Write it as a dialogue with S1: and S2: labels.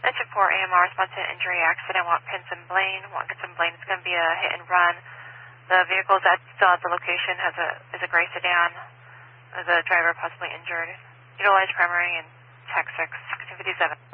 S1: Mention 4 AMR, response to injury accident, Watkinson Blaine. Watkinson Blaine, it's going to be a hit and run. The vehicle is still at the location, is a gray sedan. There's a driver possibly injured. Utilize primary and TAC 6, 1657.